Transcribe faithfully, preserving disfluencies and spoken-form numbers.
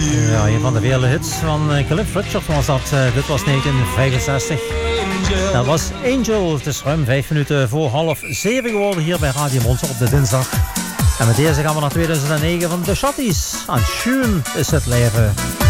Ja, een van de vele hits van Cliff Richard was dat. Uh, dit was negentien vijfenzestig. Dat was Angel. Het is ruim vijf minuten voor half zeven geworden hier bij Radio Monster op de dinsdag. En met deze gaan we naar tweeduizend negen van de Shotties. Aan Tune is het leven.